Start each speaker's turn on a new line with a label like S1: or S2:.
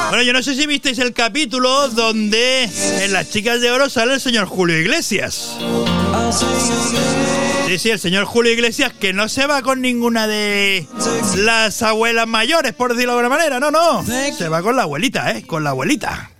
S1: Bueno, yo no sé si visteis el capítulo donde en Las Chicas de Oro sale el señor Julio Iglesias. Sí, el señor Julio Iglesias, que no se va con ninguna de las abuelas mayores, por decirlo de alguna manera. No, se va con la abuelita, con la abuelita.